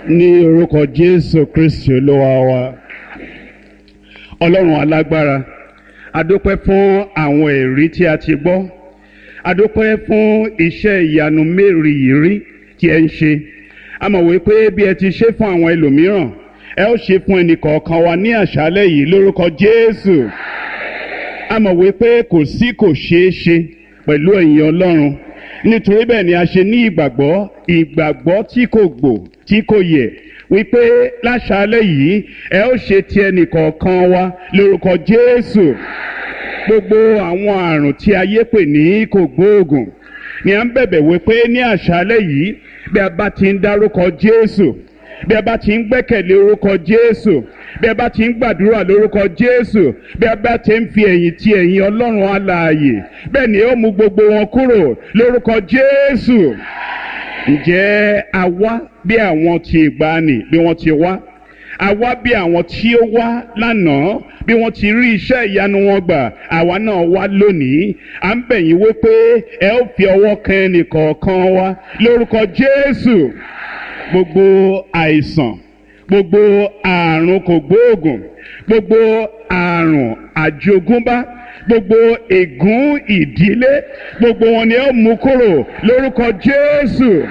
Ní orúkọ Jésù Kristi Olúwa wa. Ọlọ́run alágbára, a dúpẹ́ fún àwọn ẹ̀rí tí a ti gbọ́. A dúpẹ́ fún iṣẹ́ ìyanu mérìírí tí ẹ ń ṣe. A mọ̀ wípé bí ẹ ti ṣe fún àwọn ẹlòmíràn, ẹ ó ṣe fún ẹnìkọ̀ọ̀kan wa ní àṣálẹ́ yìí lórúkọ Jésù. A mọ̀ wípé kò ṣeé ṣe pẹ̀lú ẹ̀yin Ọlọ́run. Nítorí bẹ́ẹ̀ ni a ṣe ní ìgbàgbọ́ tí kò gbò tí kò yẹ̀ wípé láṣálẹ́ yìí ẹ ó ṣe ti ẹnìkọ̀ọ̀kan wa lórúkọ Jésù. Gbogbo àwọn àrùn tí ayé pè ní kògbóògùn ni à ń bẹ̀bẹ̀ wípé ní àṣálẹ́ yìí bí a bá ti ń dárúkọ Jésù, bí a bá ti ń gbẹ́kẹ̀lé orúkọ Jésù, bí a bá ti ń gbàdúrà lórúkọ Jésù, bí a bá ti ń fi ẹ̀yìn ti ẹ̀yìn Ọlọ́run alààyè, bẹ́ẹ̀ ni ó mú gbogbo wọn kúrò lórúkọ Jésù. Ǹjẹ́ a wá bí àwọn tí ìgbàanì bí wọ́n ti wá? A wá bí àwọn tí ó wá lánàá bí wọ́n ti rí iṣẹ́ ìyanu wọn gbà, àwa náà wá lónìí. À ń bẹ̀ yín wípé ẹ ó fi ọwọ́ kan ẹnìkọ̀ọ̀kan wa lórúkọ Jésù. Gbogbo àìsàn, gbogbo àrùn kògbóògùn, gbogbo àrùn àjogúnbá, gbogbo ègún ìdílé, gbogbo wọn ni ẹ ó mú kúrò lórúkọ Jésù.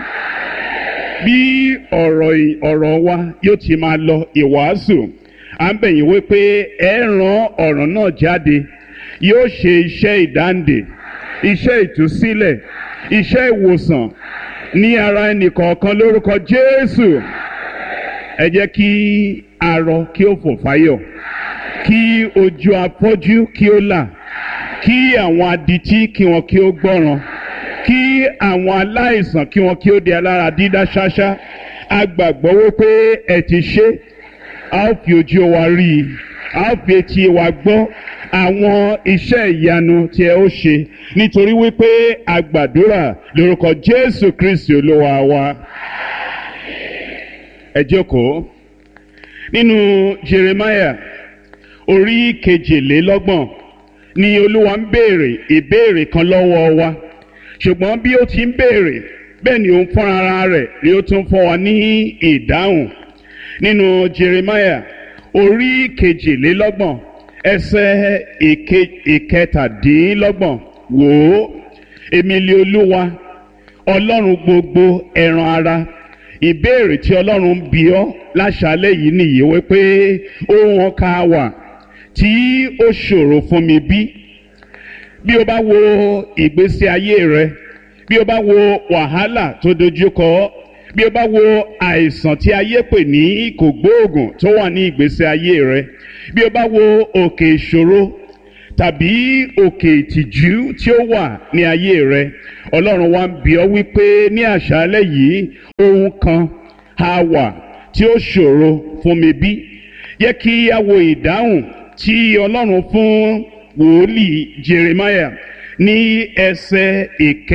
Bí ọ̀rọ̀ wa yóò ti máa lọ ìwàásù, à ń bẹ̀ yín wípé ẹ rán ọ̀rọ̀ náà jáde, yóò ṣe iṣẹ́ ìdáǹdè, iṣẹ́ ìtúsílẹ̀, iṣẹ́ ìwòsàn ní ara ẹnìkọ̀ọ̀kan lórúkọ Jésù. Ẹ jẹ́ kí arọ kí ó fò fáyọ̀, kí ojú afọ́jú kí ó là, kí àwọn adití kí wọn kí ó gbọ́ràn, kí àwọn aláìsàn kí wọn kí ó di alára dídá ṣáṣá. A gbàgbọ́ wípé ẹ ti ṣe, a ó fi ojú wa rí i, a ó fi etí wa gbọ́ àwọn iṣẹ́ ìyanu tí ẹ ó ṣe, nítorí wípé a gbàdúrà lórúkọ Jésù Kristi Olúwa wa. Ẹ jókòó. Nínú Jeremiah orí 22 ni Olúwa ń béèrè ìbéèrè kan lọ́wọ́ wa, ṣùgbọ́n bí ó ti ń béèrè bẹ́ẹ̀ ni òun fún ara rẹ̀ ni ó tún fún wa ní ìdáhùn. Nínú Jeremiah orí 22 ẹsẹ̀ 17, wò ó, èmi lé Olúwa Ọlọ́run gbogbo ẹran ara. Ìbéèrè tí Ọlọ́run ń bi ọ́ láṣálẹ́ yìí nìyí wípé ohun ọkàn wà tí ó ṣòro fún mi bí? Bí o bá wo ìgbésí ayé rẹ, bí o bá wo wàhálà tó dojúkọ, bí o bá wo àìsàn tí ayé pè ní kògbóògùn tó wà ní ìgbésí ayé rẹ, bí o bá wo òkè ìṣòro tàbí òkè ìtìjú tí ó wà ní ayé rẹ, Ọlọ́run wa ń bi ọ́ wípé ní àṣálẹ́ yìí ohun kan á wà tí ó ṣòro fún mi bí? Yẹ kí a wo ìdáhùn tí Ọlọ́run fún wòlíì Jeremiah ní ẹsẹ̀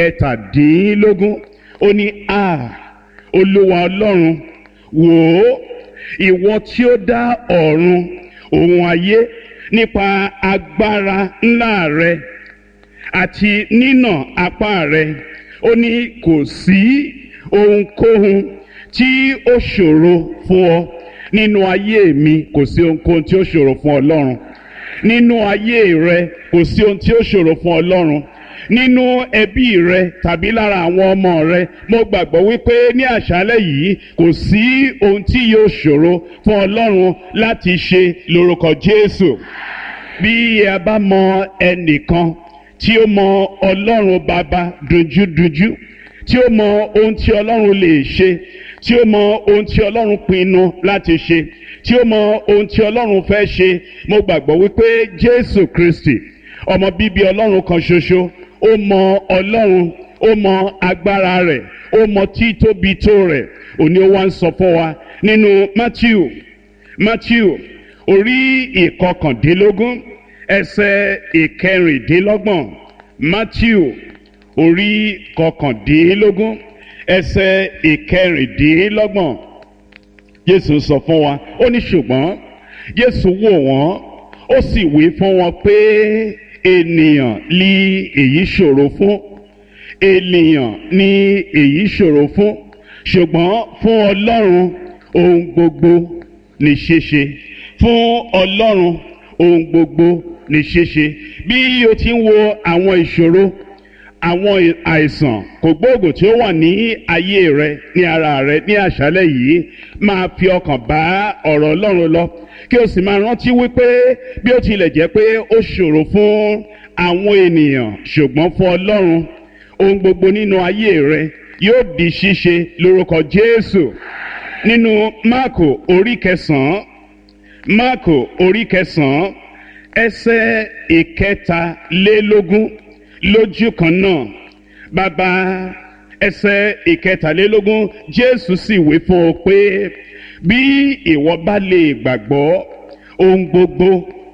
17. Ó ní, Olúwa Ọlọ́run, wò ó, ìwọ tí ó dá ọ̀run òun ayé nípa agbára ńlá rẹ àti nínà apá rẹ. Ó ní kò sí ohunkóhun tí ó ṣòro fún ọ nínú ayé mi. Kò sí ohunkóhun tí ó ṣòro fún Ọlọ́run nínú ayé rẹ. Kò sí ohun tí ó ṣòro fún Ọlọ́run nínú ẹbí rẹ tàbí lára àwọn ọmọ rẹ. Mo gbàgbọ́ wípé ní àṣálẹ́ yìí kò sí ohun tí yóò ṣòro fún Ọlọ́run láti ṣe lórúkọ Jésù. Bí a bá mọ ẹnìkan tí ó mọ Ọlọ́run Baba dojúdojú, tí ó mọ ohun tí Ọlọ́run lè ṣe, tí ó mọ ohun tí Ọlọ́run pinnu láti ṣe, tí ó mọ ohun tí Ọlọ́run fẹ́ ṣe, mo gbàgbọ́ wípé Jésù Kristi, ọmọ bíbí Ọlọ́run kan ṣoṣo, ó mọ Ọlọ́run, ó mọ agbára rẹ̀, ó mọ títóbi tó rẹ̀. Òní ó wá ń sọ fún wa nínú Matthew orí 19 ẹsẹ̀ 26. Matthew orí 19 ẹsẹ̀ 26. Jésù sọ fún wa, ó ní ṣùgbọ́n Jésù wò wọ́n, ó sì wí fún wọn pé ènìyàn ni èyí ṣòro fún, ènìyàn ni èyí ṣòro fún, ṣùgbọ́n fún Ọlọ́run ohun gbogbo ní ṣíṣe fún Ọlọ́run. Ohun gbogbo ní ṣíṣe. Bí o ti ń wo àwọn ìṣòro, àwọn àìsàn kògbóògùn tí ó wà ní ayé rẹ, ní ara rẹ ní àṣálẹ́ yìí, máa fi ọkàn bá ọ̀rọ̀ Ọlọ́run lọ, kí o sì máa rántí wípé bí ó tilẹ̀ jẹ́ pé ó ṣòro fún àwọn ènìyàn, ṣùgbọ́n fún Ọlọ́run ohun gbogbo nínú ayé rẹ yóò di ṣíṣe lórúkọ Jésù. Nínú Máàkù orí kẹsàn-án, Máàkù orí kẹsàn-án ẹsẹ̀ ìkẹtàlélógún lójú kan náà, bàbá ẹsẹ̀ ìkẹtàlélógún, Jésù sì wí fún ọ pé bí ìwọ bá lè gbàgbọ́, ohun gbogbo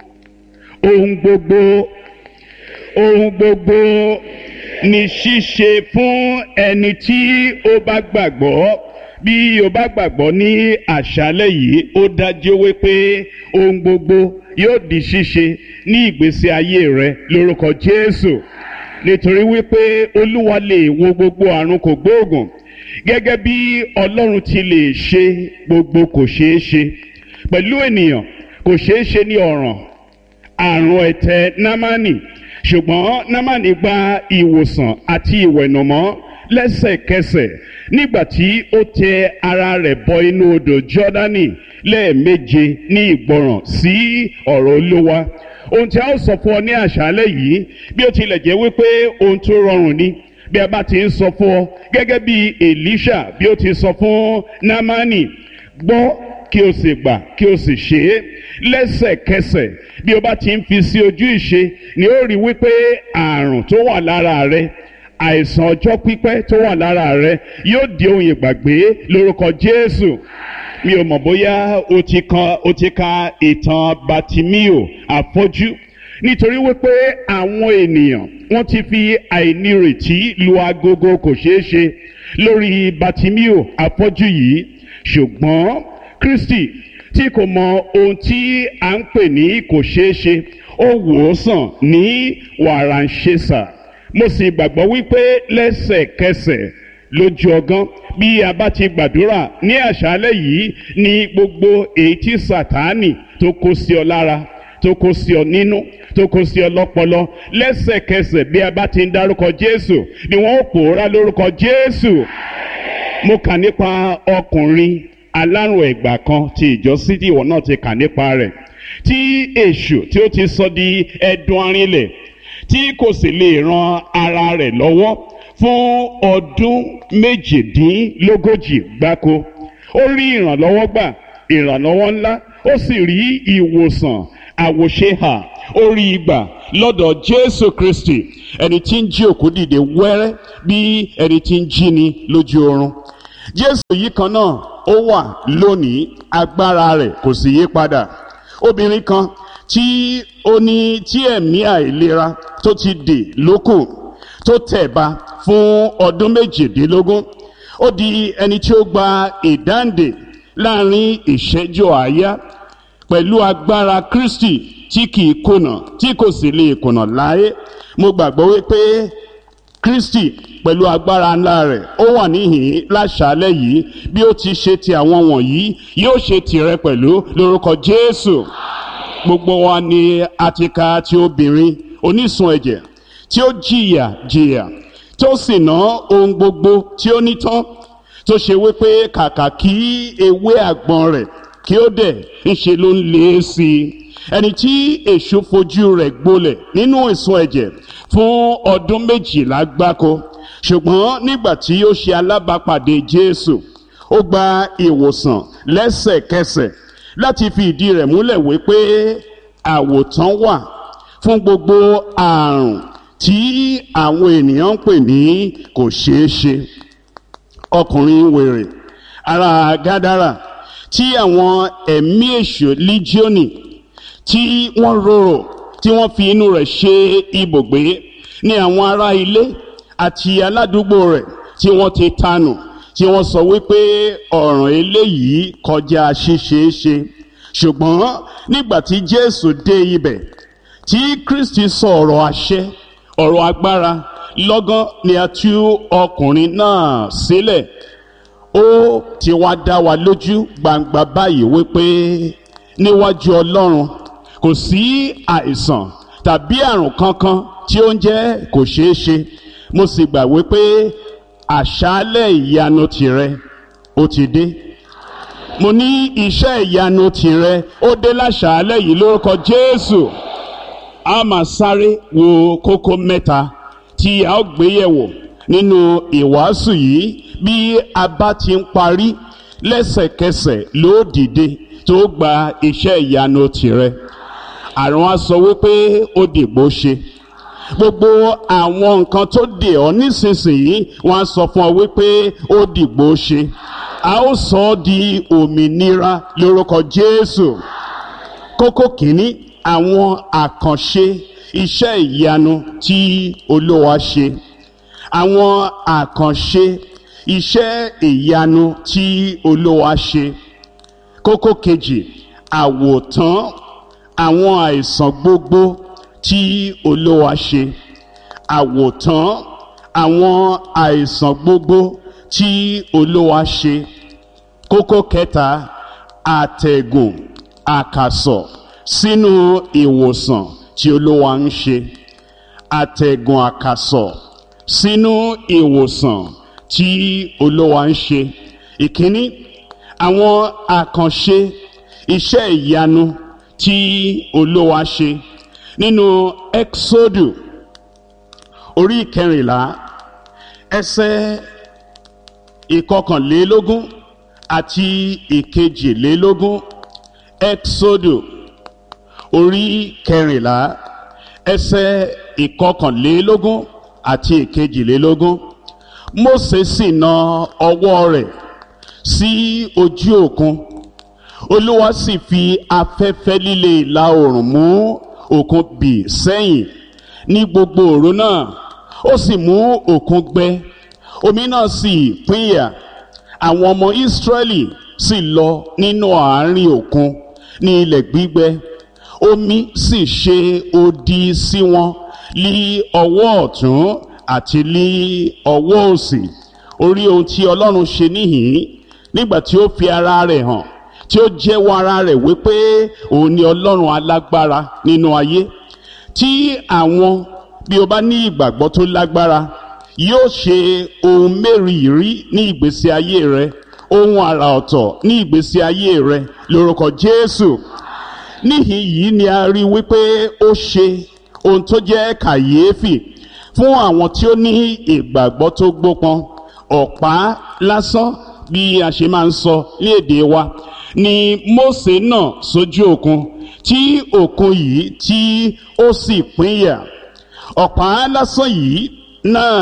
ní ṣíṣe fún ẹni tí ó bá gbàgbọ́. Bí o bá gbàgbọ́ ní àṣálẹ́ yìí, ó dájú wípé ohun gbogbo yóò di ṣíṣe ní ìgbésí ayé rẹ lórúkọ Jésù. Nítorí wípé Olúwa lè wo gbogbo àrùn kògbóògùn, gẹ́gẹ́ bí Ọlọ́run ti lè ṣe gbogbo kò ṣeé ṣe. Pẹ̀lú ènìyàn kò ṣeé ṣe ní ọ̀ràn àrùn ẹ̀tẹ̀ Námánì, ṣùgbọ́n Námánì gba ìwòsàn àti ìwẹ̀nùmọ́ lẹ́sẹ̀kẹsẹ̀ nígbà tí ó tẹ ara rẹ̀ bọ inú odò Jọ́dánì lẹ́ẹ̀méje ní ìgbọràn sí ọ̀rọ̀ Olúwa. Ohun tí a ó sọ fún ọ ní àṣálẹ́ yìí, bí ó tilẹ̀ jẹ́ wípé ohun tó rọrùn ni, bí a bá ti ń sọ fún ọ gẹ́gẹ́ bí Èlíṣà bí ó ti sọ fún Námánì, gbọ́ kí o sì gbà kí o sì ṣe é lẹ́sẹ̀kẹsẹ̀. Bí o bá ti ń fi sí ojú ìṣe, ni ó rí wípé àrùn tó wà lára rẹ, àìsàn ọjọ́ pípẹ́ tó wà lára rẹ yóò di ohun ìgbàgbé lórúkọ Jésù. Mi ò mọ̀ bóyá o ti ka ìtàn Bátímíò afọ́jú, nítorí wípé àwọn ènìyàn wọ́n ti fi àìnírètí lu agogo kò ṣeé ṣe lórí Bátímíò afọ́jú yìí. Ṣùgbọ́n Kristi tí kò mọ ohun tí à ń pè ní kò ṣeé ṣe, ó wò ó sàn ní wàràǹṣesà. Mo sì gbàgbọ́ wípé lẹ́sẹ̀kẹsẹ̀ lójú ọgán, bí a bá ti gbàdúrà ní àṣálẹ́ yìí, ní gbogbo èyí tí Sátánì tó kó sí ọ lára, tó kó sí ọ nínú, tó kó sí ọ lọ́pọlọ, lẹ́sẹ̀kẹsẹ̀ bí a bá ti ń dárúkọ Jésù ni wọ́n ó pòórá lórúkọ Jésù. Mo kà nípa ọkùnrin alárùn ẹ̀gbà kan tí ìjọ sídìí ìwọ náà ti kà nípa rẹ̀, tí èṣù tí ó ti sọ di ẹdun arinlẹ̀, tí kò sì lè ran ara rẹ̀ lọ́wọ́ fún ọdún méjìdínlógójì gbáko. Ó rí ìrànlọ́wọ́ gbà, ìrànlọ́wọ́ ńlá, ó sì rí ìwòsàn àwòṣehà, ó rí ìgbà lọ́dọ̀ Jésù Kristi, ẹni tí ń jí òkú dìde wẹ́rẹ́ bí ẹni tí ń jí ni lójú oorun. Jésù yìí kan náà ó wà lónìí, agbára rẹ̀ kò sì yí padà. Obìnrin kan tí ó ní tí ẹ̀mí àìlera tó ti dè lókùn, tó tẹ̀ba fún ọdún méjìdínlógún, ó di ẹni tí ó gba ìdáǹdè láàrin ìṣẹ́jú àáyá pẹ̀lú agbára Kristi tí kìí kùnà, tí kò sì lè kùnà láé. Mo gbàgbọ́ wípé Kristi pẹ̀lú agbára ńlá rẹ̀ ó wà níhìn láṣálẹ́ yìí. Bí ó ti ṣe ti àwọn wọ̀nyí, yóò ṣe tìrẹ pẹ̀lú lórúkọ Jésù. Gbogbo wa ni a ti ka ti obìnrin onísun ẹ̀jẹ̀ tí ó jìyà tó sì ná ohun gbogbo tí ó ní tán, tó ṣe wípé kàkà kí ewé àgbọn rẹ̀ kí ó dẹ̀ ńṣe ló ń lé sí i. Ẹni tí èṣù fojú rẹ̀ gbolẹ̀ nínú ìsun ẹ̀jẹ̀ fún ọdún 12 gbáko, ṣùgbọ́n nígbà tí ó ṣe alábàápàdé Jésù, ó gba ìwòsàn lẹ́sẹ̀kẹsẹ̀ láti fi ìdí rẹ̀ múlẹ̀ wípé àwòtán wà fún gbogbo àrùn tí àwọn ènìyàn ń pè ní kò ṣeé ṣe. Ọkùnrin wèrè ará Gádárà tí àwọn ẹ̀mí èṣù líjíọ́nì tí wọ́n rorò, tí wọ́n fi inú rẹ̀ ṣe ibùgbé, ní àwọn ará ilé àti aládùúgbò rẹ̀ tí wọ́n ti tanù, tí wọ́n sọ wípé ọ̀ràn eléyìí kọjá ṣíṣeéṣe. Ṣùgbọ́n nígbà tí Jésù dé ibẹ̀, tí Kristi sọ ọ̀rọ̀ àṣẹ, ọ̀rọ̀ agbára, lọ́gán ni a tú ọkùnrin náà sílẹ̀. Ó ti wá dá wa lójú gbangba báyìí wípé níwájú Ọlọ́run kò sí àìsàn tàbí àrùn kankan tí ó ń jẹ́ kò ṣeé ṣe. Mo sì gbà wípé àṣálẹ̀ ìyanu tìrẹ ó ti dé. Mo ní iṣẹ́ ìyanu tìrẹ ó dé láṣálẹ̀ yìí lórúkọ Jésù. A máa sáré wo kókó mẹ́ta tí a ó gbé yẹ̀wò nínú ìwàásù yìí. Bí a bá ti ń parí, lẹ́sẹ̀kẹsẹ̀ ló dìde tó gba iṣẹ́ ìyanu tìrẹ. Àrùn á sọ wípé ó dìgbò ṣe. Gbogbo àwọn nǹkan tó dè ọ́ nísinsìnyí wọ́n á sọ fún ọ wípé ó dìgbò ṣe. A ó sọ ọ́ di òmìnira lórúkọ Jésù. Kókó kìíní, àwọn àkànṣe iṣẹ́ ìyanu tí Olúwa ṣe. Àwọn àkànṣe iṣẹ́ ìyanu tí Olúwa ṣe. Kókó kejì, àwòtán àwọn àìsàn gbogbo tí Olúwa ṣe. Àwòtán àwọn àìsàn gbogbo tí Olúwa ṣe. Kókó kẹta, àtẹ̀gùn àkàsọ̀ sínú ìwòsàn tí Olúwa ń ṣe. Àtẹ̀gùn àkàsọ̀ sínú ìwòsàn tí Olúwa ń ṣe. Ìkíní, àwọn àkànṣe iṣẹ́ ìyanu tí Olúwa ṣe. Nínú Ẹ́kísódù orí 14 ẹsẹ̀ 21 àti 22. Ẹ́kísódù orí 14 ẹsẹ̀ 21 àti 22. Mósè sì na ọwọ́ rẹ̀ sí ojú òkun. Olúwa sì fi afẹ́fẹ́ líle ìlà oòrùn mú òkun bì sẹ́yìn ní gbogbo òru náà. Ó sì mú òkun gbẹ, omi náà sì pínyà. Àwọn ọmọ Ísírẹ́lì sì lọ nínú àárín òkun ní ilẹ̀ gbígbẹ. Omi sì ṣe odi sí wọn ní ọwọ́ ọ̀tún àti ní ọwọ́ òsì. Orí ohun tí Ọlọ́run ṣe níhìn nígbà tí ó fi ara rẹ̀ hàn, tí ó jẹ́wọ́ ara rẹ̀ wípé òun ni Ọlọ́run alágbára nínú ayé. Tí àwọn, bí o bá ní ìgbàgbọ́ tó lágbára, yóò ṣe ohun mẹ́rìírí ní ìgbésí ayé rẹ, ohun àrà ọ̀tọ̀ ní ìgbésí ayé rẹ lórúkọ Jésù. Níhìn yìí ni a rí wípé ó ṣe ohun tó jẹ́ kàyéfì fún àwọn tí ó ní ìgbàgbọ́ tó gbópọn. Ọ̀pá lásán, bí a ṣe máa ń sọ ní èdè wa, ni Mósè náà sójú òkun, tí òkun yìí tí ó sì pínyà. Ọ̀pá lásán yìí náà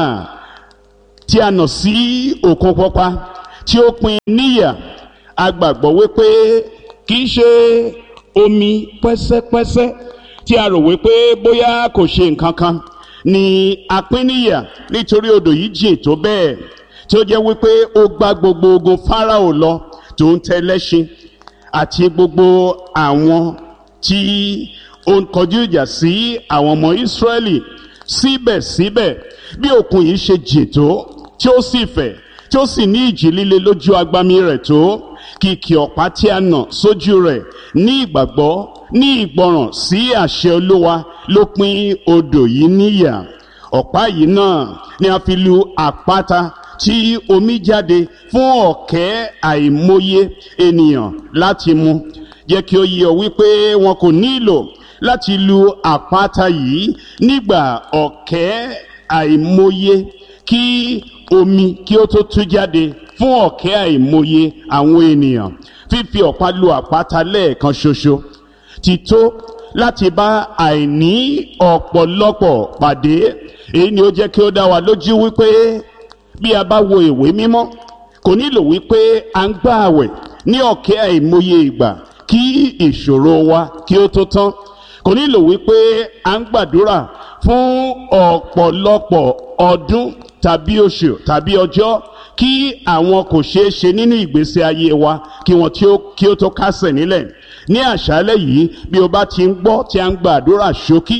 tí a nà sí òkun pupa tí ó pín níyà. A gbàgbọ́ wípé kì í ṣe omi pẹ́sẹ́pẹ́sẹ́ tí a rò wípé bóyá kò ṣe nǹkan kan ni a pín níyà, nítorí odò yìí jìn tó bẹ́ẹ̀ tí ó jẹ́ wípé ó gbá gbogbo ogun Fáráò lọ tó ń tẹlẹ́ṣin àti gbogbo àwọn tí ó ń kọjú ìjà sí àwọn ọmọ Ísírẹ́lì. Síbẹ̀síbẹ̀ bí òkun yìí ṣe jìn tó, tí ó sì fẹ̀, tí ó sì ní ìjì líle lójú agbami rẹ̀ tó, kìkì ọ̀pá tí a nà sójú rẹ̀ ní ìgbàgbọ́, ní ìgbọràn sí àṣẹ Olúwa ló pín odò yìí níyà. Ọ̀pá yìí náà ni a fi lu àpáta tí omi jáde fún ọ̀kẹ́ àìmọye ènìyàn láti mu. Jẹ́ kí ó yé ọ wípé wọn kò nílò láti lu àpáta yìí nígbà ọ̀kẹ́ àìmọye kí omi kí ó tó tú jáde fún ọ̀kẹ́ àìmọye àwọn ènìyàn. Fífi ọ̀pá lu àpáta lẹ́ẹ̀kan ṣoṣo ti tó láti bá àìní ọ̀pọ̀lọpọ̀ pàdé. Èyí ni ó jẹ́ kí ó dá wa lójú wípé bí a bá wo ìwé mímọ́, kò nílò wípé a ń gbààwẹ̀ ní ọ̀kẹ́ àìmọye ìgbà kí ìṣòro wa kí ó tó tán. Kò nílò wípé a ń gbàdúrà fún ọ̀pọ̀lọpọ̀ ọdún tàbí oṣù tàbí ọjọ́ kí àwọn kò ṣeé ṣe nínú ìgbésí ayé wa kí wọn kí ó tó kásẹ̀ nílẹ̀. Ní àṣálẹ́ yìí, bí o bá ti ń gbọ́ tí a ń gbàdúrà ṣókí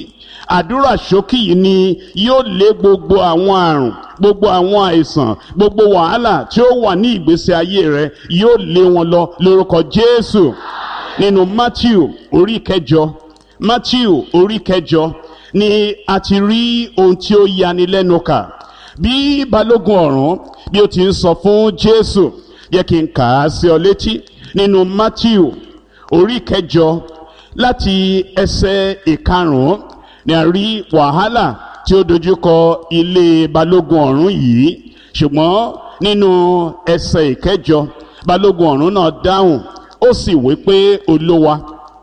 àdúrà ṣókí yìí ni yóò lé gbogbo àwọn àrùn, gbogbo àwọn àìsàn, gbogbo wàhálà tí ó wà ní ìgbésí ayé rẹ, yóò lé wọn lọ lórúkọ Jésù. Nínú Matthew orí kẹjọ, Matthew orí kẹjọ ni a ti rí ohun tí ó yani lẹ́nu kà. Bí balógun ọ̀rún bí ó ti ń sọ fún Jésù, yẹ kí n kà á sí ọ létí. Nínú Matthew orí kẹjọ láti ẹsẹ̀ ìkarùn-ún ni a rí wàhálà tí ó dojúkọ ilé balógun ọ̀rún yìí. Ṣùgbọ́n nínú ẹsẹ̀ ìkẹjọ, balógun ọ̀rún náà dáhùn, ó sì wí pé, Olúwa,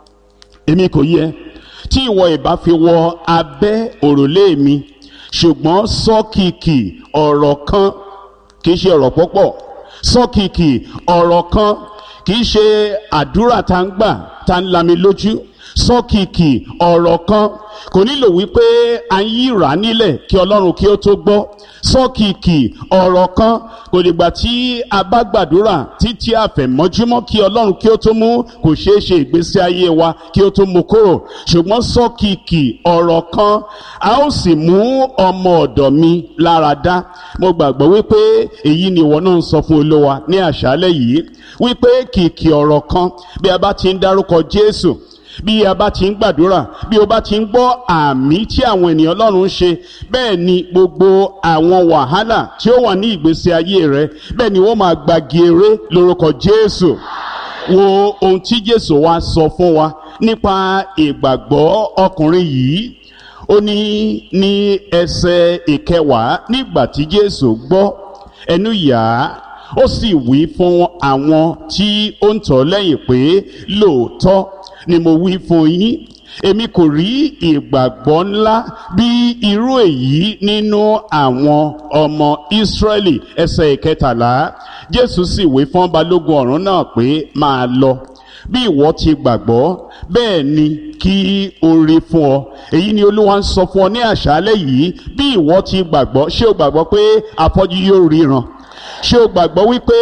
èmi kò yẹ tí ìwọ ìbá fi wọ abẹ́ òrùlé mi, ṣùgbọ́n sọ kìkì ọ̀rọ̀ kan, kì í ṣe ọ̀rọ̀ púpọ̀, sọ kìkì ọ̀rọ̀ kan, kì í ṣe àdúrà tá ń gbà tá ń lami lójú. Sọ kìkì ọ̀rọ̀ kan, kò nílò wípé a ń yíra nílẹ̀ kí Ọlọ́run kí ó tó gbọ́. Sọ kìkì ọ̀rọ̀ kan, kò dìgbà tí a bá gbàdúrà títí àfẹ̀mọ́júmọ́ kí Ọlọ́run kí ó tó mú kò ṣeé ṣe ìgbésí ayé wa kí ó tó mú kúrò. Ṣùgbọ́n sọ kìkì ọ̀rọ̀ kan, a ó sì mú ọmọ ọ̀dọ̀ mi lára dá. Mo gbàgbọ́ wípé èyí ni ìwọ náà ń sọ fún Olúwa ní àṣálẹ́ yìí, wípé kìkì ọ̀rọ̀ kan, bí a bá ti ń dárúkọ Jésù, bí a bá ti ń gbàdúrà, bí o bá ti ń gbọ́ àmì tí àwọn ènìyàn Ọlọ́run ń ṣe, bẹ́ẹ̀ ni gbogbo àwọn wàhálà tí ó wà ní ìgbésí ayé rẹ, bẹ́ẹ̀ ni wọ́n máa gbagi eré lórúkọ Jésù. Wo ohun tí Jésù wá sọ fún wa nípa ìgbàgbọ́ ọkùnrin yìí. Ó ní ẹsẹ̀ ìkẹwàá, nígbà tí Jésù gbọ́, ẹnu yà á, ó sì wí fún àwọn tí ó ń tọ̀ lẹ́yìn pé, lóòótọ́ ni mo wí fún yín, èmi kò rí ìgbàgbọ́ ńlá bí irú èyí nínú àwọn ọmọ Ísírẹ́lì. Ẹsẹ̀ ìkẹtàlá, Jésù sì wí fún balógun ọ̀rún náà pé, máa lọ, bí ìwọ ti gbàgbọ́, bẹ́ẹ̀ ni kí ó rí fún ọ. Èyí ni Olúwa ń sọ fún ọ ní àṣálẹ́ yìí. Bí ìwọ ti gbàgbọ́, ṣé o gbàgbọ́ pé afọ́jú yóò ríran? Ṣé o gbàgbọ́ wípé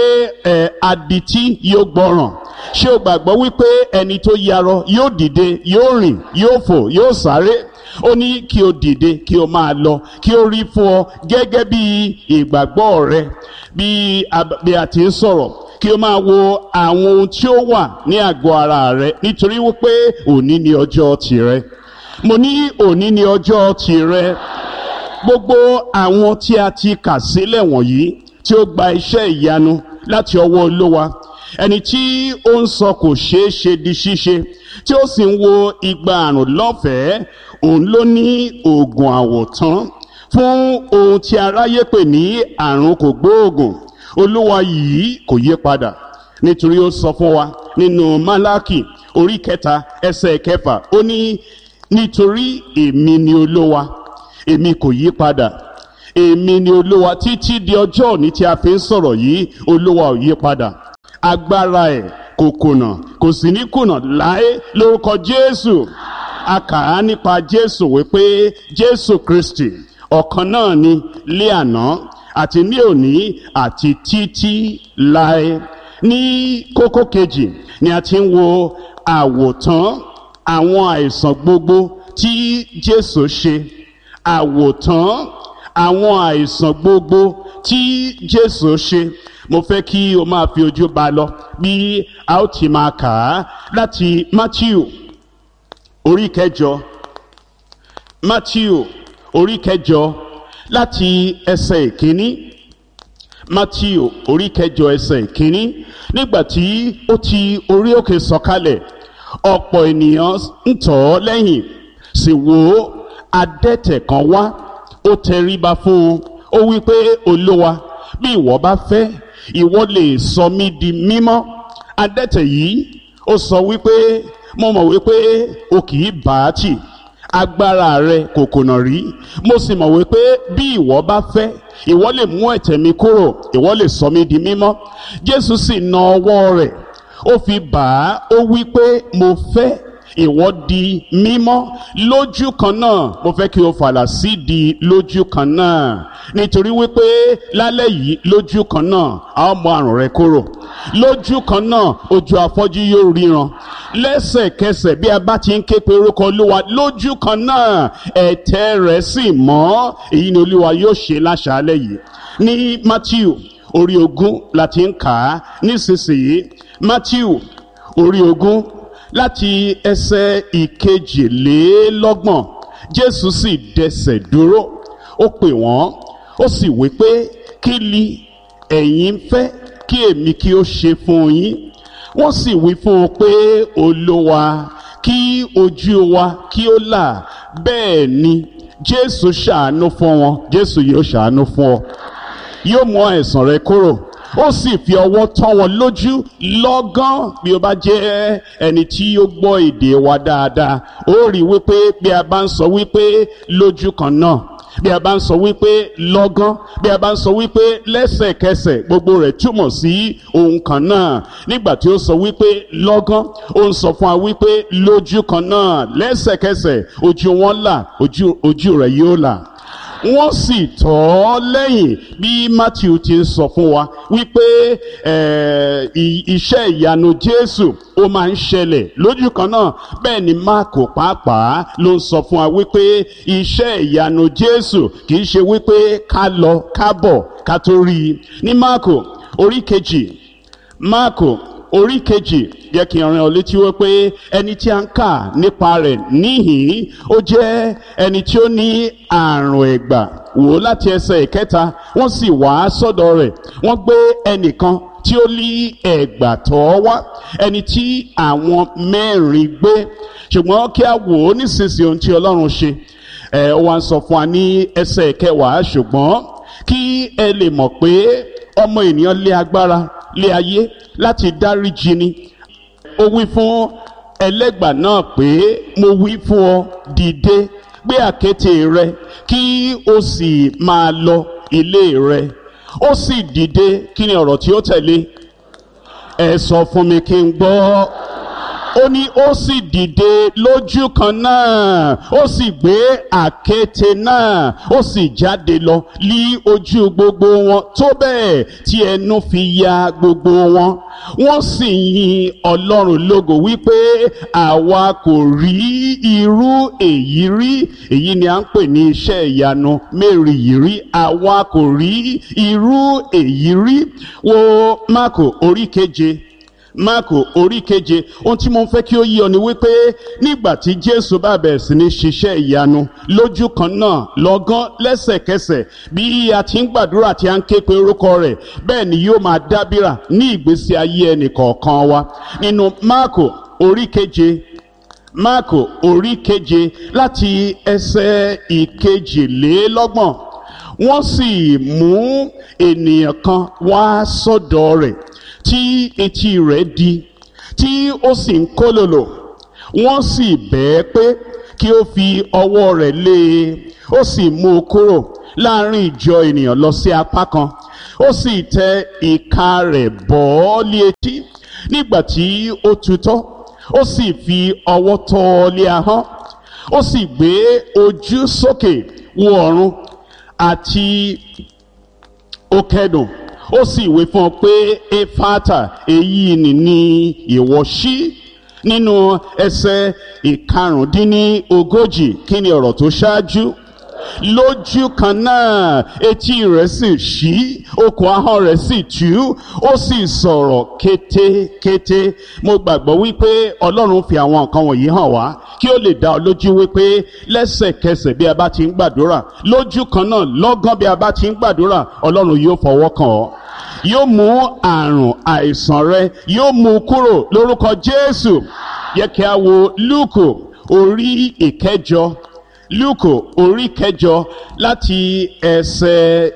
adití yóò gbọ́ràn? Ṣé o gbàgbọ́ wípé ẹni tó yarọ yóò dìde, yóò rìn, yóò fò, yóò sáré? Ó ní kí o dìde, kí o máa lọ, kí o rí fún ọ gẹ́gẹ́ bí ìgbàgbọ́ rẹ. Bí a ti ń sọ̀rọ̀, kí o máa wo àwọn ohun tí ó wà ní àgọ́ ara rẹ, nítorí wípé òní ni ọjọ́ tìrẹ. Mo ní òní ni ọjọ́ tìrẹ. Gbogbo àwọn tí a ti kà sílẹ̀ wọ̀nyí tí ó gba iṣẹ́ ìyanu láti ọwọ́ Olúwa, ẹni tí ó ń sọ kò ṣeé ṣe di ṣíṣe, tí ó sì ń wo igba àrùn lọ́fẹ̀ẹ́, òun ló ní oògùn àwòtán fún ohun tí aráyé pè ní àrùn kògbóògùn. Olúwa yìí kò yí padà, nítorí ó sọ fún wa nínú Málákì orí 3 ẹsẹ̀ 6, ó ní, nítorí èmi ni Olúwa, èmi kò yí padà. Èmi ni Olúwa. Títí di ọjọ́ òní tí a fi ń sọ̀rọ̀ yìí, Olúwa ò yí padà. Agbára ẹ̀ kò kùnà, kò sì ní kùnà láé lórúkọ Jésù. A kà á nípa Jésù wípé Jésù Kristi ọ̀kan náà ni lé àná àti ní òní àti títí láé. Ní kókó kejì ni a ti ń wo àwòtán àwọn àìsàn gbogbo tí Jésù ṣe. Àwòtán àwọn àìsàn gbogbo tí Jésù ṣe. Mo fẹ́ kí o máa fi ojú bá lọ bí a ó ti máa kà á láti Matthew orí 8, Matthew orí 8 láti ẹsẹ̀ ìkíní. Matthew orí 8 ẹsẹ̀ ìkíní. Nígbà tí ó ti orí òkè sọ̀kalẹ̀, ọ̀pọ̀ ènìyàn ń tọ̀ ọ́ lẹ́yìn. Sì wò ó, adẹ́tẹ̀ kan wá, ó tẹríba fún un, ó wí pé, Olúwa, bí ìwọ bá fẹ́, ìwọ lè sọ mí di mímọ́. Adẹ́tẹ̀ yìí ó sọ wípé, mo mọ̀ wípé o kì í bá a tì, agbára rẹ kò kùnà rí. Mo sì mọ̀ wípé bí ìwọ bá fẹ́, ìwọ lè mú ẹ̀tẹ̀ mi kúrò, ìwọ lè sọ mí di mímọ́. Jésù sì na ọwọ́ rẹ̀, ó fi bà á, ó wí pé, mo fẹ́, ìwọ di mímọ́ lójú kan náà. Mo fẹ́ kí o fàlà sí di lójú kan náà, nítorí wípé lálẹ́ yìí lójú kan náà a ó mú àrùn rẹ kúrò. Lójú kan náà ojú afọ́jú yóò ríran. Lẹ́sẹ̀kẹsẹ̀ bí a bá ti ń ké pe orúkọ Olúwa, lójú kan náà ẹ̀tẹ̀ rẹ̀ sì mọ́. Èyí ni Olúwa yóò ṣe láṣálẹ́ yìí. Ní Mátíù orí 20 láti ń kà á nísinsìnyí. Mátíù orí 20 láti ẹsẹ̀ 22. Jésù sì dẹsẹ̀ dúró, ó pè wọ́n, ó sì wí pé, kí li ẹ̀yin fẹ́ kí èmi kí ó ṣe fún yín? Wọ́n sì wí fún un pé, Olúwa, kí ojú wa kí ó là. Bẹ́ẹ̀ ni Jésù ṣàánú fún wọn. Jésù yóò ṣàánú fún ọ, yóò mú àìsàn rẹ kúrò. Ó sì fi ọwọ́ tọ́ wọn lójú lọ́gán. Bí o bá jẹ́ ẹni tí ó gbọ́ èdè wa dáadáa, ó rí wípé bí a bá ń sọ wípé lójú kan náà, bí a bá ń sọ wípé lọ́gán, bí a bá ń sọ wípé lẹ́sẹ̀kẹsẹ̀, gbogbo rẹ̀ túmọ̀ sí ohun kan náà. Nígbà tí ó sọ wípé lọ́gán, ó ń sọ fún wa wípé lójú kan náà, lẹ́sẹ̀kẹsẹ̀ ojú wọn là, ojú rẹ̀ yóò là. Wọ́n sì tọ̀ ọ́ lẹ́yìn, bí Matthew ti ń sọ fún wa wípé iṣẹ́ ìyanu Jésù ó máa ń ṣẹlẹ̀ lójú kan náà. Bẹ́ẹ̀ ni Máàkù pàápàá ló ń sọ fún wa wípé iṣẹ́ ìyanu Jésù kì í ṣe wípé ká lọ ká bọ̀ ká tó rí i. Ní Máàkù orí kejì jẹ́ kí n rán ọ létí wípé ẹni tí a ń kà nípa rẹ̀ níhìn ó jẹ́ ẹni tí ó ní àrùn ẹ̀gbà. Wò láti ẹsẹ̀ 3, wọ́n sì wá sọ́dọ̀ rẹ̀, wọ́n gbé ẹnìkan tí ó ní ẹ̀gbà tọ̀ wá, ẹni tí àwọn 4 gbé. Ṣùgbọ́n kí a wò ó nísinsìnyí ohun tí Ọlọ́run ṣe. Ó wá ń sọ fún wa ní ẹsẹ̀ 10, ṣùgbọ́n kí ẹ lè mọ̀ pé ọmọ ènìyàn lé agbára lé ayé láti dáríjì ni. Ó wí fún ẹlẹ́gbà náà pé, mo wí fún ọ, dìde, gbé àkéte rẹ kí o sì máa lọ ilé rẹ. Ó sì dìde. Kí ni ọ̀rọ̀ tí ó tẹ̀lé? Ẹ sọ fún mi kí n gbọ́. Ó ní ó sì dìde lójú kan náà, ó sì gbé àkéte náà, ó sì jáde lọ lí ojú gbogbo wọn, tó bẹ́ẹ̀ tí ẹnu fi ya gbogbo wọn. Wọ́n sì yin Ọlọ́run lógo wípé àwa kò rí irú èyí rí. Èyí ni à ń pè ní iṣẹ́ ìyanu mérìírí. Àwa kò rí irú èyí rí. Wo Máàkù orí keje. Ohun tí mo fẹ́ kí ó yé ọ ni wípé nígbà tí Jésù bá bẹ̀rẹ̀ sí ní ṣiṣẹ́ ìyanu lójú kan náà, lọ́gán, lẹ́sẹ̀kẹsẹ̀, bí a ti ń gbàdúrà tí a ń ké pe orúkọ rẹ̀, bẹ́ẹ̀ ni yóò máa dábìrà ní ìgbésí ayé ẹnì kọ̀ọ̀kan wa. Nínú Máàkù orí keje láti ẹsẹ̀ 21. Wọ́n sì mú ènìyàn kan wá sọ́dọ̀ rẹ̀ tí etí rẹ̀ di, tí ó sì ń kólòlò. Wọ́n sì bẹ̀ ẹ́ pé kí ó fi ọwọ́ rẹ̀ lé e. Ó sì mú un kúrò láàrin ìjọ ènìyàn lọ sí apá kan. Ó sì tẹ ìka rẹ̀ bọ̀ ọ́ lé etí. Nígbà tí ó tutọ́, ó sì fi ọwọ́ tọ́ ọ lé ahọ́n. Ó sì gbé ojú sókè wo ọ̀run àti ó kẹ́dùn. Ó sì wí fún ọ pé, Éfátà, èyí ni ìwọ ṣí. Nínú ẹsẹ̀ 45, kí ni ọ̀rọ̀ tó ṣáájú? Lójú kan náà etí rẹ̀ sì ṣí, okùn ahọ́n rẹ̀ sì tú, ó sì sọ̀rọ̀ kétékété. Mo gbàgbọ́ wípé Ọlọ́run fi àwọn nǹkan wọ̀nyí hàn wá kí ó lè dá ọ lójú wípé lẹ́sẹ̀kẹsẹ̀ bí a bá ti ń gbàdúrà, lójú kan náà lọ́gán bí a bá ti ń gbàdúrà, Ọlọ́run yóò fọwọ́ kàn ọ́, yóò mú àrùn àìsàn rẹ, yóò mú kúrò lórúkọ Jésù. Yẹ kí a wo Lúùkù orí kẹjọ láti ẹsẹ̀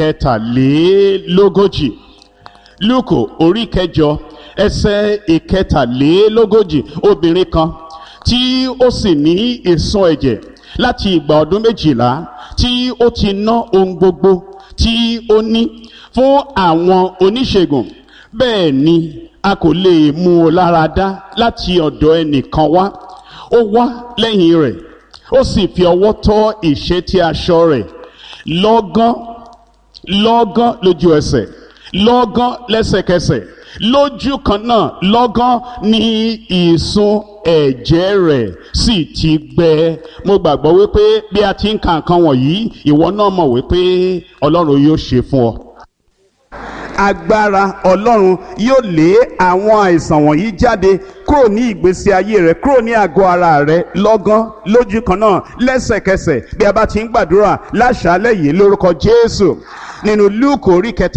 43. Lúùkù orí kẹjọ ẹsẹ̀ 43. Obìnrin kan tí ó sì ní ìsun ẹ̀jẹ̀ láti ìgbà ọdún 12 tí ó ti ná ohun gbogbo tí ó ní fún àwọn oníṣègùn, bẹ́ẹ̀ ni a kò lè mú un lára dá láti ọ̀dọ̀ ẹnìkan wá. ó wá lẹ́yìn rẹ̀, ó sì fi ọwọ́ tọ́ ìṣẹ́tí aṣọ rẹ̀. Lọ́gán lójú ẹsẹ̀, lọ́gán lẹ́sẹ̀kẹsẹ̀, lójú kan náà lọ́gán ní ìsun ẹ̀jẹ̀ rẹ̀ sì ti gbẹ. Mo gbàgbọ́ wípé bí a ti ń ka nǹkan wọ̀nyí, ìwọ náà mọ̀ wípé Ọlọ́run yóò ṣe fún ọ. Agbára Ọlọ́run yóò lé àwọn àìsàn wọ̀nyí jáde kúrò ní ìgbésí ayé rẹ, kúrò ní àgọ́ ara rẹ, lọ́gán lójú kan náà lẹ́sẹ̀kẹsẹ̀ bí a bá ti ń gbàdúrà láṣálẹ́ yìí lórúkọ Jésù. Nínú Lúùkù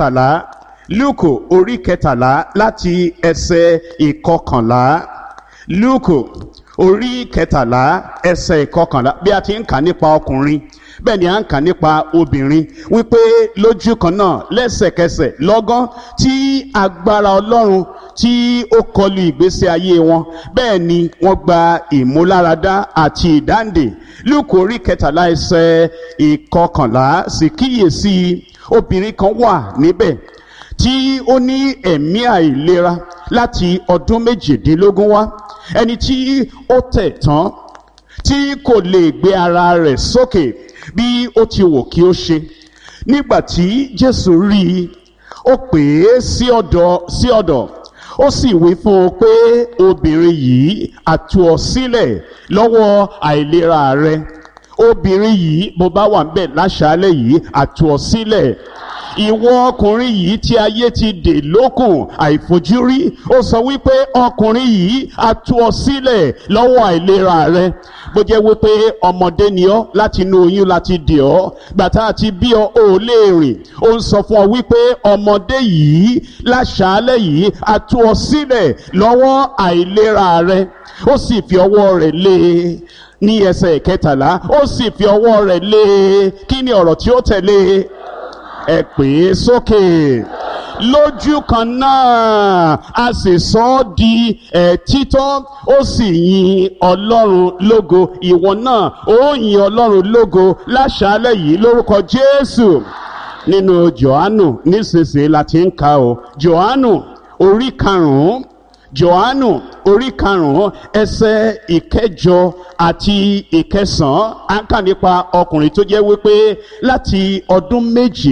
orí kẹtàlá láti ẹsẹ̀ ìkọkànlá. Lúùkù orí kẹtàlá ẹsẹ̀ ìkọkànlá. Bí a ti ń kà nípa ọkùnrin, bẹ́ẹ̀ ni à ń kà nípa obìnrin, wípé lójú kan náà lẹ́sẹ̀kẹsẹ̀ lọ́gán tí agbára Ọlọ́run tí ó kọlu ìgbésí ayé wọn, bẹ́ẹ̀ ni wọ́n gba ìmúláradá àti ìdáǹdè. Lúùkù orí kẹtàlá ẹsẹ̀ ìkọkànlá. Sì kíyèsí, obìnrin kan wà níbẹ̀ tí ó ní ẹ̀mí àìlera láti ọdún 18 wá, ẹni tí ó tẹ̀ tán, tí kò lè gbé ara rẹ̀ sókè bí ó ti wù kí ó ṣe. Nígbà tí Jésù rí i, ó pè é sí ọ̀dọ̀, ó sì wí fún un pé, obìnrin yìí, a tú ọ sílẹ̀ lọ́wọ́ àìlera rẹ. Obìnrin yìí, bó bá wà ńbẹ̀ láṣálẹ́ yìí, a tú ọ sílẹ̀. Ìwọ ọkùnrin yìí tí ayé ti dè lókùn àìfojúrí, ó sọ wípé ọkùnrin yìí, a tú ọ sílẹ̀ lọ́wọ́ àìlera rẹ. Bó jẹ́ wípé ọmọdé ni ọ́, láti inú oyún láti dè ọ́, gbàtà àti bí ọ ò lè rìn, ó ń sọ fún ọ wípé ọmọdé yìí láṣálẹ́ yìí, a tú ọ sílẹ̀ lọ́wọ́ àìlera rẹ. Ó sì fi ọwọ́ rẹ̀ lé e ní ẹsẹ̀ kẹtàlá. Ó sì fi ọwọ́ rẹ̀ lé e. Kí ni ọ̀rọ̀ tí ó tẹ̀lé? Ẹ pè é sókè. Lójú kan náà a sì sọ ọ́ di títọ́, ó sì yin Ọlọ́run lógo. Ìwọ náà ó yin Ọlọ́run lógo láṣálẹ́ yìí lórúkọ Jésù. Nínú Jòhánù nísinsìnyí la ti ń kà o. Jòhánù orí karùn-ún ẹsẹ̀ ìkẹjọ àti ìkẹsàn-án. À ń kà nípa ọkùnrin tó jẹ́ wípé láti ọdún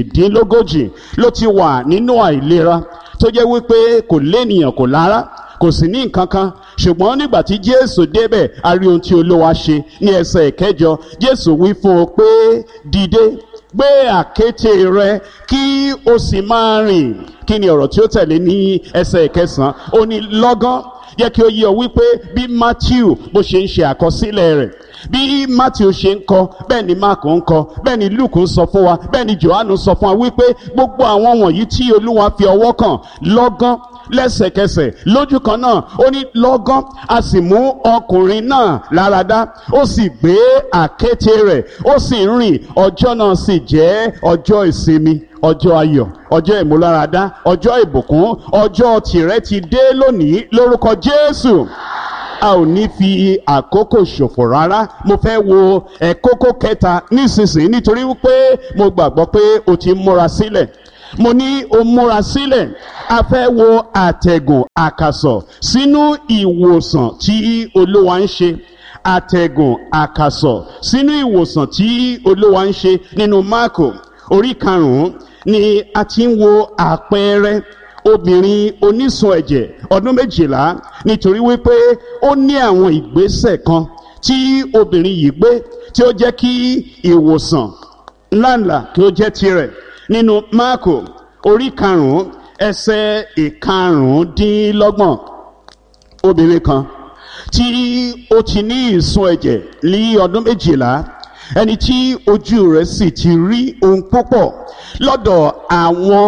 18 ló ti wà nínú àìlera, tó jẹ́ wípé kò lénìyàn, kò lára, kò sì ní nǹkan kan. Ṣùgbọ́n nígbà tí Jésù débẹ̀, a rí ohun tí Olúwa ṣe. Ní ẹsẹ̀ ìkẹjọ, Jésù wí fún un pé, dìde, gbé àkéte rẹ kí o sì máa rìn. Kí ni ọ̀rọ̀ tí ó tẹ̀lé ní ẹsẹ̀ ìkẹsàn-án? Ó ní lọ́gán. Jẹ́ kí ó yé ọ wípé bí Matthew bó ṣe ń ṣe àkọsílẹ̀ rẹ̀, bí Matthew ṣe ń kọ, bẹ́ẹ̀ ni Mark ń kọ, bẹ́ẹ̀ ni Luke ń sọ fún wa, bẹ́ẹ̀ ni Johannu sọ fún wa wípé gbogbo àwọn wọ̀nyí tí Olúwa fi ọwọ́ kàn lọ́gán lẹ́sẹ̀kẹsẹ̀ lójú kan náà, ó ní lọ́gán a sì mú ọkùnrin náà láradá, ó sì gbé àkéte rẹ̀, ó sì ń rìn. Ọjọ́ náà sì jẹ́ ọjọ́ ìsinmi, ọjọ́ ayọ̀, ọjọ́ ìmúláradá, ọjọ́ ìbùkún. Ọjọ́ tìrẹ ti dé lónìí lórúkọ Jésù. A ò ní fi àkókò ṣòfò rárá. Mo fẹ́ wo kókó kẹta nísinsìnyí, nítorí wípé mo gbàgbọ́ pé o ti múra sílẹ̀. Mo ní o múra sílẹ̀. A fẹ́ wo àtẹ̀gùn àkàsọ̀ sínú ìwòsàn tí Olúwa ń ṣe. Àtẹ̀gùn àkàsọ̀ sínú ìwòsàn tí Olúwa ń ṣe. Nínú Máàkù orí karùn-ún ni a ti ń wo àpẹẹrẹ obìnrin onísun ẹ̀jẹ̀ ọdún 12, nítorí wípé ó ní àwọn ìgbésẹ̀ kan tí obìnrin yìí gbé tí ó jẹ́ kí ìwòsàn ńláńlá kí ó jẹ́ tirẹ̀. Nínú Máàkù orí karùn-ún ẹsẹ̀ ìkarùndínlọ́gbọ̀n, obìnrin kan tí ó ti ní ìsun ẹ̀jẹ̀ ní ọdún 12, ẹni tí ojú rẹ̀ sì ti rí ohun púpọ̀ lọ́dọ̀ àwọn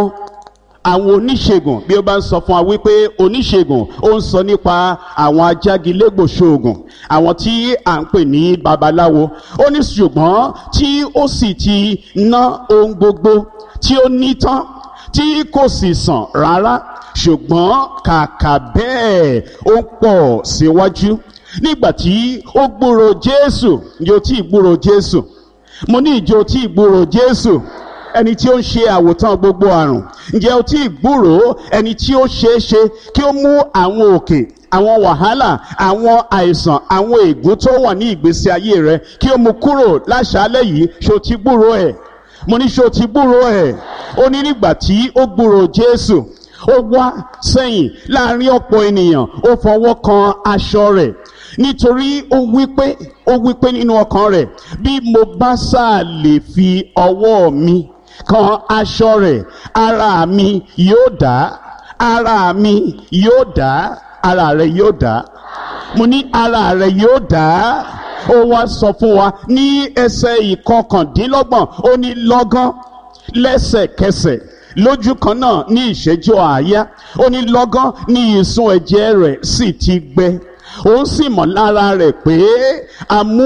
oníṣègùn. Bí ó bá ń sọ fún wa wípé oníṣègùn, ó ń sọ nípa àwọn ajágilégbòṣoògùn, àwọn tí à ń pè ní babaláwo. Ó ní ṣùgbọ́n tí ó sì ti ná ohun gbogbo tí ó ní tán, tí kò sì sàn rárá, ṣùgbọ́n kàkà bẹ́ẹ̀ ó pọ̀ síwájú. Nígbàtí ó gbúrò Jésù, ǹjẹ́ o tí gbúrò Jésù? Mo ní ìjọ tí gbúrò Jésù, ẹni tí ó ń ṣe àwòtán gbogbo àrùn. Ǹjẹ́ o tí gbúrò ẹni tí ó ṣeé ṣe kí ó mú àwọn òkè àwọn wàhálà, àwọn àìsàn, àwọn ègún tó wà ní ìgbésí ayé rẹ, kí ó mú kúrò láṣálẹ́ yìí. Ṣó ti gbúrò ẹ̀? Mo ní ṣó ti gbúrò ẹ̀? Ó ní nígbà tí ó gbúrò Jésù, ó wá sẹ́yìn láàrin ọ̀pọ̀ ènìyàn, ó fọwọ́ kan aṣọ rẹ̀, nítorí ó wípé nínú ọkàn rẹ̀, bí mo bá sáà lè fi ọwọ́ mi kan aṣọ rẹ̀, ara mi yóò dá, ara mi yóò dá. Ara rẹ̀ yóò dá. Mo ní ara rẹ̀ yóò dá. Ó wá sọ fún wa ní ẹsẹ̀ ìkọkàndínlọ́gbọ̀n, ó ní lọ́gán, lẹ́sẹ̀kẹsẹ̀, lójú kan náà ní ìṣẹ́jú àáyá, ó ní lọ́gán ní ìsun ẹ̀jẹ̀ rẹ̀ sì ti gbẹ. Òun sì mọ̀ lára rẹ̀ pé amú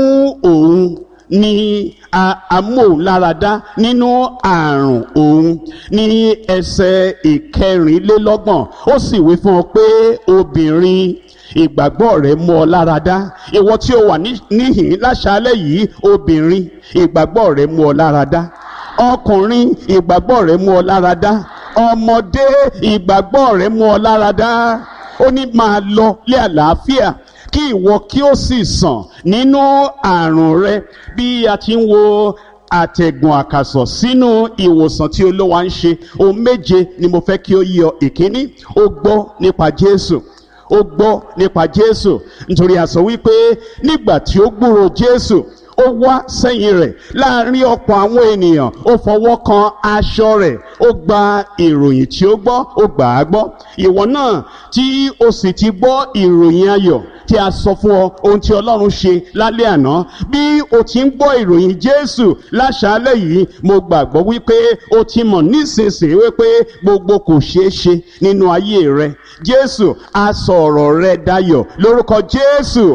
òun láradá nínú àrùn òun. Ní ẹsẹ̀ ìkẹrìnlélọ́gbọ̀n, ó sì wí fún ọ pé obìnrin, ìgbàgbọ́ rẹ̀ mú ọ láradá. Ìwọ tí ó wà níhìn láṣálẹ́ yìí, obìnrin, ìgbàgbọ́ rẹ̀ mú ọ láradá. Ọkùnrin, ìgbàgbọ́ rẹ̀ mú ọ láradá. Ọmọdé, ìgbàgbọ́ rẹ̀ mú ọ láradá. Ó ní máa lọ lé àlàáfíà, kí ìwọ kí ó sì sàn nínú àrùn rẹ. Bí a ti ń wo àtẹ̀gùn àkàsọ̀ sínú ìwòsàn tí Olúwa ń ṣe, ohun méje ni mo fẹ́ kí ó yé ọ. Ìkíní, ó gbọ́ nípa Jésù. Ó gbọ́ nípa Jésù, nítorí a sọ wípé nígbà tí ó gbúrò Jésù, ó wá sẹ́yìn rẹ̀ láàrin ọ̀pọ̀ àwọn ènìyàn, ó fọwọ́ kan aṣọ rẹ̀, ó gba ìròyìn tí ó gbọ́, ó gbà á gbọ́. Ìwọ náà tí o sì ti gbọ́ ìròyìn ayọ̀ tí a sọ fún ọ, ohun tí Ọlọ́run ṣe lálẹ́ àná, bí o ti ń gbọ́ ìròyìn Jésù láṣálẹ́ yìí, mo gbàgbọ́ wípé o ti mọ̀ nísinsìnyí wípé gbogbo kò ṣeé ṣe nínú ayé rẹ. Jésù á sọ ọ̀rọ̀ rẹ dayọ̀ lórúkọ Jésù.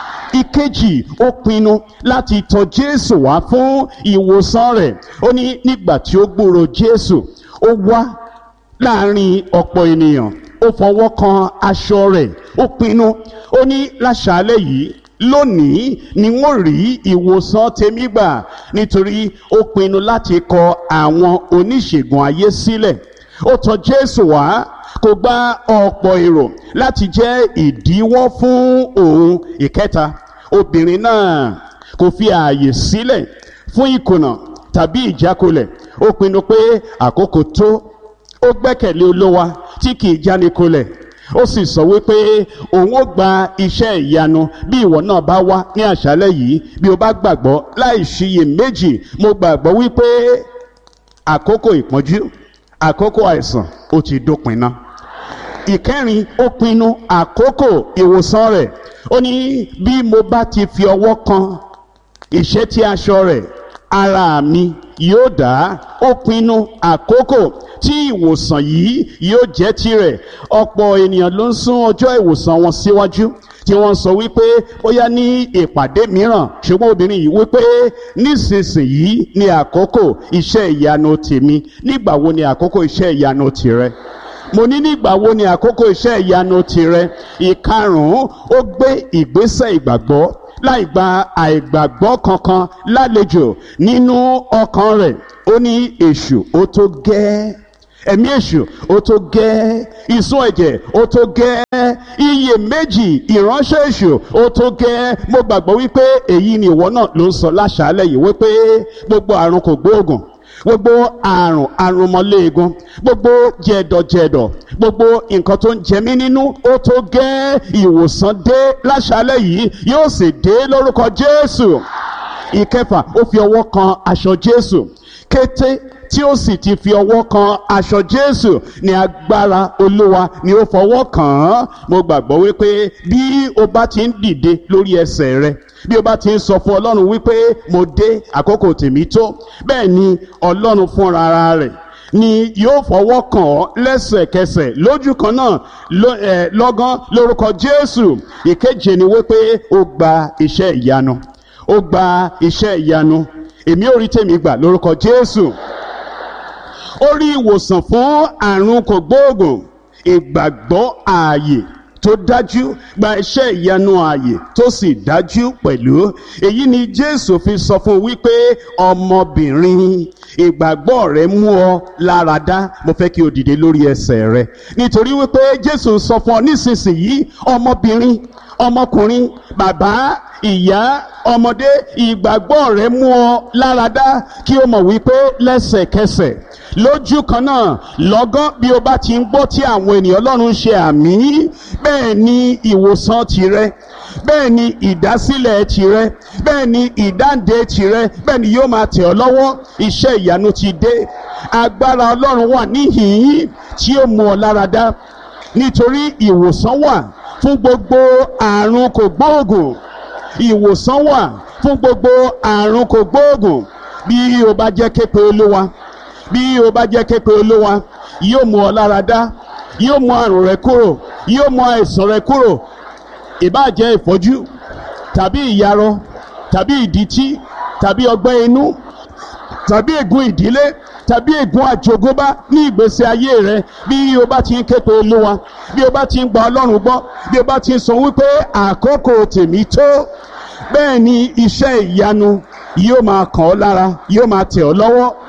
Ìkejì, ó pinnu láti tọ̀ Jésù wá fún ìwòsàn rẹ̀. Ó ní nígbà tí ó gbúrò Jésù, ó wá láàrin ọ̀pọ̀ ènìyàn, ó fọwọ́ kan aṣọ rẹ̀, ó pinnu, ó ní láṣálẹ́ yìí, lónìí ni wọ́n rí ìwòsàn tèmi gbà. Nítorí ó pinnu láti kọ àwọn oníṣègùn ayé sílẹ̀. Ó tọ̀ Jésù wá, kò gba ọ̀pọ̀ èrò láti jẹ́ ìdíwọ́ fún òun. Ìkẹta, obìnrin náà kò fi ààyè sílẹ̀ fún ìkùnà tàbí ìjákulẹ̀. Ó pinnu pé àkókò tó. Ó gbẹ́kẹ̀lé Olúwa tí kì í jánikulẹ̀. Ó sì sọ wípé òun ó gba iṣẹ́ ìyanu. Bí ìwọ náà bá wá ní àṣálẹ́ yìí, bí o bá gbàgbọ́ láì ṣiyèméjì, mo gbàgbọ́ wípé àkókò ìpọ́njú, àkókò àìsàn ó ti dópin náà. Ìkẹrin, ó pinnu àkókò ìwòsàn rẹ̀. Ó ní bí mo bá ti fi ọwọ́ kan ìṣẹ́tí aṣọ rẹ̀, ara mi yóò dá. Ó pinnu àkókò tí ìwòsàn yìí yóò jẹ́ tirẹ̀. Ọ̀pọ̀ ènìyàn ló ń sún ọjọ́ ìwòsàn wọn síwájú, tí wọ́n sọ wípé ó yá ní ìpàdé mìíràn. Ṣùgbọ́n obìnrin yìí wípé nísinsìnyí ni àkókò iṣẹ́ ìyanu tèmi. Nígbà wo ni àkókò iṣẹ́ ìyanu tìrẹ? Mo ní nígbà wo ni àkókò iṣẹ́ ìyanu tìrẹ? Ìkarùn-ún, ó gbé ìgbésẹ̀ ìgbàgbọ́ láì gba àìgbàgbọ́ kankan lálejò nínú ọkàn rẹ̀. Ó ní èṣù ó tó gẹ́, ẹ̀mí èṣù ó tó gẹ́, ìsun ẹ̀jẹ̀ ó tó gẹ́, iyèméjì ìránṣẹ́ èṣù ó tó gẹ́. Mo gbàgbọ́ wípé èyí ni ìwọ náà ló ń sọ láṣálẹ́ yìí, wípé gbogbo àrùn kò gbóògùn, gbogbo àrùn àrùnmọ́léegun, gbogbo jẹ̀dọ̀jẹ̀dọ̀, gbogbo nǹkan tó ń jẹ mí nínú ó tó gẹ́. Ìwòsàn dé láṣálẹ́ yìí, yóò sì dé lórúkọ Jésù. Ìkẹfà, ó fi ọwọ́ kan aṣọ Jésù. Kété tí ó sì ti fi ọwọ́ kan aṣọ Jésù, ní agbára Olúwa ni ó fọwọ́ kàn án. Mo gbàgbọ́ wípé bí o bá ti ń dìde lórí ẹsẹ̀ rẹ, bí o bá ti ń sọ fún Ọlọ́run wípé mo dé, àkókò tèmi tó, bẹ́ẹ̀ ni Ọlọ́run fúnra rẹ̀ ni yóò fọwọ́ kàn ọ́ lẹ́sẹ̀kẹsẹ̀ lójú kan náà lọ́gán lórúkọ Jésù. Ìkeje ni wípé ó gba iṣẹ́ ìyanu. Ó gba iṣẹ́ ìyanu. Èmi ò rí tèmi gbà lórúkọ Jésù. Ó rí ìwòsàn fún àrùn kògbóògùn. Ìgbàgbọ́ ààyè tó dájú, gba iṣẹ́ ìyanu ààyè tó sì dájú pẹ̀lú. Èyí ni Jésù fi sọ fún wípé ọmọbìnrin, ìgbàgbọ́ rẹ mú ọ lára dá. Mo fẹ́ kí o dìde lórí ẹsẹ̀ rẹ, nítorí wípé Jésù sọ fún ọ nísinsìnyí, ọmọbìnrin, ọmọkùnrin, bàbá, ìyá, ọmọdé, ìgbàgbọ́ rẹ mú ọ lára dá. Kí o mọ̀ wípé lẹ́sẹ̀kẹsẹ̀, lójú kan náà, lọ́gán bí o bá ti ń gbọ́ tí àwọn ènìyàn Ọlọ́run ṣe àmín, bẹ́ẹ̀ ni ìwòsàn tirẹ̀, bẹ́ẹ̀ ni ìdásílẹ̀ tirẹ̀, bẹ́ẹ̀ ni ìdáǹdè tirẹ̀, bẹ́ẹ̀ ni yóò máa tẹ̀ ọ́ lọ́wọ́. Iṣẹ́ ìyanu ti dé. Agbára Ọlọ́run wà níhìn-ín tí ó mú ọ lára dá, nítorí ìwòsàn wà fún gbogbo àrùn kògbóògùn. Ìwòsàn wà fún gbogbo àrùn kògbóògùn. Bí o bá jẹ́ képe Olúwa, bí o bá jẹ́ képe Olúwa, yóò mú ọ lára dá, yóò mú àrùn rẹ kúrò, yóò mú àìsàn rẹ kúrò. Ìbáà jẹ́ ìfọ́jú tàbí ìyarọ tàbí ìdítí tàbí ọgbẹ́ inú tàbí ègún ìdílé tàbí ègún àjogúnbá ní ìgbésí ayé rẹ, bí o bá ti ń képe Olúwa, bí o bá ti ń gba Ọlọ́run gbọ́, bí o bá ti ń sọ wípé àkókò tèmi tó, bẹ́ẹ̀ ni iṣẹ́ ìyanu yóò máa kàn ọ́ lára, yóò máa tẹ̀ ọ́ lọ́wọ́.